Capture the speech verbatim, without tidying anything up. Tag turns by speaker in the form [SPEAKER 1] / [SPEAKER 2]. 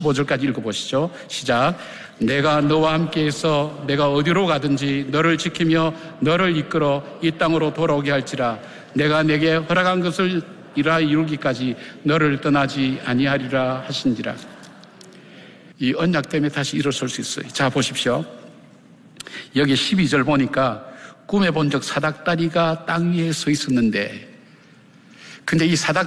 [SPEAKER 1] 오 절까지 읽어보시죠. 시작. 내가 너와 함께해서 내가 어디로 가든지 너를 지키며 너를 이끌어 이 땅으로 돌아오게 할지라. 내가 내게 허락한 것을 이루어 이루기까지 너를 떠나지 아니하리라 하신지라. 이 언약 때문에 다시 일어설 수 있어요. 자, 보십시오. 여기 십이 절 보니까 꿈에 본 적 사닥다리가 땅 위에 서 있었는데, 근데 이 사닥